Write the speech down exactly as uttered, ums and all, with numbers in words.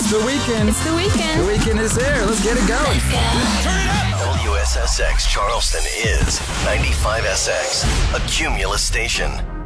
It's the weekend. It's the weekend. The weekend is here. Let's get it going. Turn it up! W S S X Charleston is ninety-five S X, a Cumulus station.